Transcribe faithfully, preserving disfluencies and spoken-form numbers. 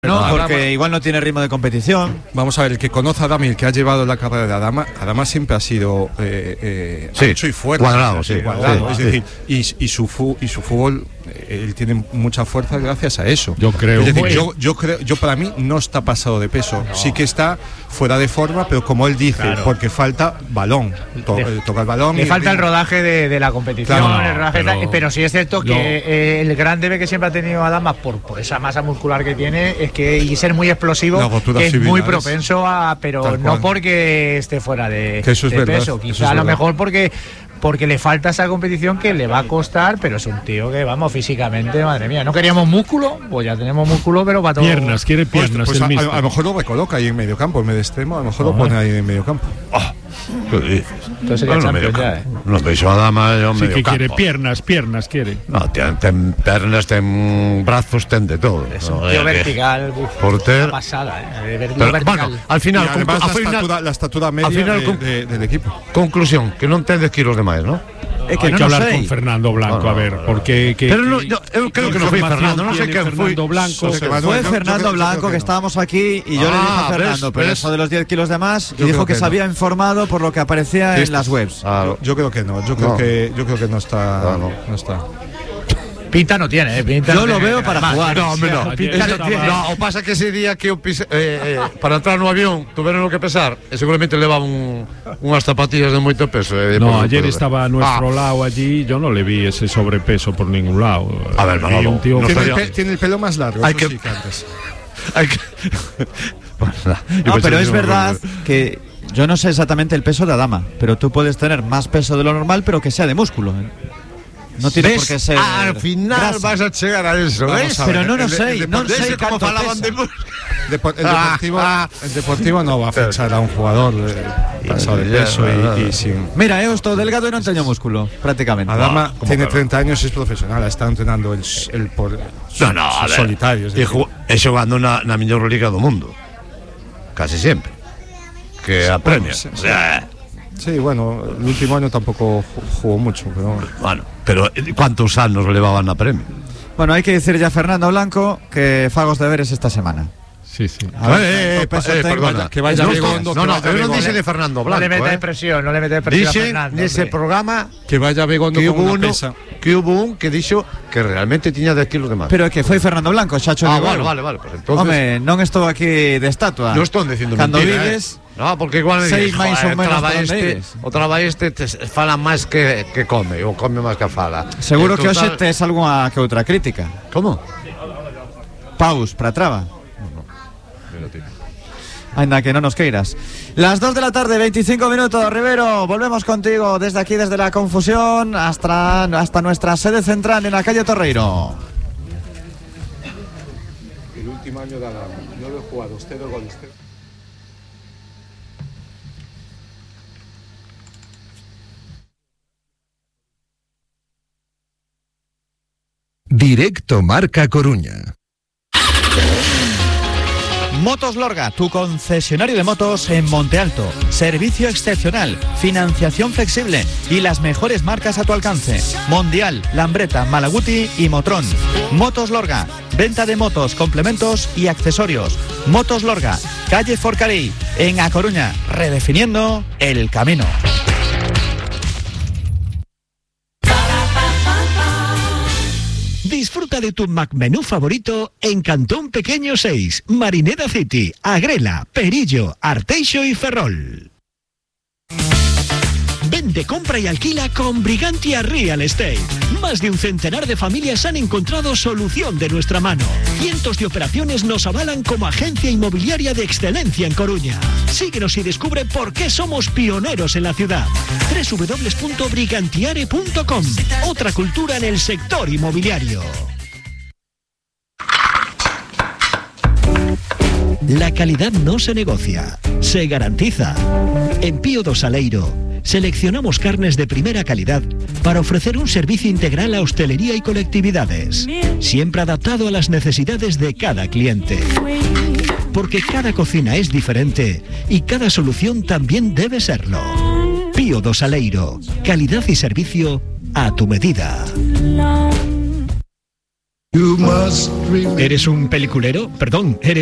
No, Adama, porque igual no tiene ritmo de competición. Vamos a ver, el que conoce a Adama y el que ha llevado la carrera de Adama, Adama siempre ha sido eh, eh, sí, ancho y fuerte. Cuadrado, sí. Cuadrado, Sí, es sí. decir, y, y, su fu, y su fútbol, eh, él tiene mucha fuerza gracias a eso. Yo creo. Es decir, Muy yo, yo creo, yo para mí no está pasado de peso. No. Sí que está fuera de forma, pero como él dice, claro, porque falta balón. To, le, toca el balón. Le y falta el, el rodaje de, de la competición. Claro, el rodaje pero, pero, pero sí es cierto que yo, eh, el gran debe que siempre ha tenido Adama por, por esa masa muscular que tiene es que y ser muy explosivo, que es muy propenso a, pero no porque esté fuera de, que eso es de verdad, peso, eso quizá es a lo verdad. mejor porque porque le falta esa competición que le va a costar, pero es un tío que, vamos, físicamente, madre mía, no queríamos músculo, pues ya tenemos músculo, pero para todo. Piernas, quiere piernas. Pues, pues el a, mismo. a, a lo mejor lo recoloca ahí en medio campo, en medio extremo, a lo mejor oh, lo pone ahí en medio campo. Oh, ¿qué dices? Entonces bueno, no, medio ya, ¿eh? No veis a Adama yo sí, medio que campo. Quiere piernas, piernas quiere. No, ten, ten piernas, ten brazos, ten de todo. Es no, un tío eh, vertical, uf, porter. una pasada, ¿eh? Ver, Pero, vertical. bueno, al final, y además conclu- la, final, estatura, la estatura media final, de, con, de, del equipo. Conclusión, que non tendes kilos de máis, ¿no? Es que Hay no que hablar sé. con Fernando Blanco, no, no, a ver, no, no. porque que, Pero no, que, yo, yo creo que no fue Fernando, no sé quién fue. Fernando Blanco. José Manuel, Fue yo- yo Fernando creo- yo Blanco creo que, que no. estábamos aquí y yo Ah, le dije a ¿ves? Fernando, pero ¿ves? eso de los diez kilos de más, y Yo dijo creo que que se no. había informado por lo que aparecía en las webs. Ah, Yo creo que no, yo creo No. que yo creo que no está, No, no. no está. Pinta no tiene, ¿eh? Pinta Yo no lo tiene, veo para además. jugar. No, hombre, no. Ayer Ese- estaba- no, o pasa que ese día que eu pise, eh, eh, para entrar no avión tuvieron que pesar e seguramente levaba un, unhas zapatillas de moito peso. Eh, No, por- ayer por- estaba a nuestro Ah, lado allí, yo no le vi ese sobrepeso por ningún lado. A ver, Vi Manolo, un tío no Tiene, el estaría- pe- tiene el pelo más largo, Hay eso que- sí que antes. Hay que... Bueno, nah, yo No, pensé pero que es no, verdad no, no. que yo no sé exactamente el peso de Adama, pero tú puedes tener más peso de lo normal, pero que sea de músculo. ¿eh? No tiene ¿Ves? por qué ser. Al final grasa. vas a chegar a eso, Vamos ¿ves? a ver, Pero no, no el- sé, el no deporte- sé Ese como cuánto falaban pesa. de música. Depo- el, Ah, deportivo, ah. el Deportivo no va a fichar a un jugador eh, pasado de Ya, peso ya, y, ya. y sin. Mira, yo estoy delgado y no enseño músculo, prácticamente. Adama ¿cómo tiene que no? treinta años y es profesional, está entrenando el, el por No, no, a ver. solitario. es E, decir, ju- e xogando na, na mellor liga do mundo. Casi sempre. Que a Premier. sí, sí. Eh, Sí, bueno, el último año tampoco ju- jugó mucho, pero Bueno, pero eh, ¿cuántos anos levaban na Premier? Bueno, hay que decir ya a Fernando Blanco que fagos deberes esta semana. Sí, sí. A ver, Eh, cuánto eh, peso eh, tengo. perdona. que vaya no, Begondo, no, que no, vaya eu non Begondo. dixe de Fernando No Blanco, le metes eh. presión, no le metes presión a Dixen Fernando. nese hombre. programa que vaya Begondo que con hubo una uno pesa. que hubo un que dixo que realmente tiña dez kilos de máis. Pero que foi Fernando Blanco, Xacho Ah, de vale, Gol. vale, vale, pues entonces Home, non estou aquí de estatua. non estou dicindo Cando mentira, vives, eh. No, porque igual me seis dices, máis joder, ou menos traba por onde este, ires. o traba este te fala máis que, que come, ou come máis que fala. seguro En que hoxe total- tes algunha que outra crítica. Como? Paus para traba. Ainda que no nos queiras. Las dos de la tarde, veinticinco minutos, Rivero. Volvemos contigo desde aquí, desde la confusión, hasta, hasta nuestra sede central en la calle Torreiro. El último año de Adama, no lo he jugado, usted dos goles. Directo Marca Coruña. Motos Lorga, tu concesionario de motos en Monte Alto. Servicio excepcional, financiación flexible y las mejores marcas a tu alcance. Mondial, Lambretta, Malaguti y Motrón. Motos Lorga, venta de motos, complementos y accesorios. Motos Lorga, calle Forcarí, en A Coruña, redefiniendo el camino. Disfruta de tu McMenú favorito en Cantón Pequeño seis, Marineda City, Agrela, Perillo, Arteixo y Ferrol. Vende, compra y alquila con Brigantia Real Estate. Más de un centenar de familias han encontrado solución de nuestra mano. Cientos de operaciones nos avalan como agencia inmobiliaria de excelencia en Coruña. Síguenos y descubre por qué somos pioneros en la ciudad. doble u doble u doble u punto brigantiare punto com. Otra cultura en el sector inmobiliario. La calidad no se negocia, se garantiza. En Pío do Saleiro seleccionamos carnes de primera calidad para ofrecer un servicio integral a hostelería y colectividades, siempre adaptado a las necesidades de cada cliente. Porque cada cocina es diferente y cada solución también debe serlo. Pío do Saleiro, calidad y servicio a tu medida. ¿Eres un peliculero? Perdón, ¿eres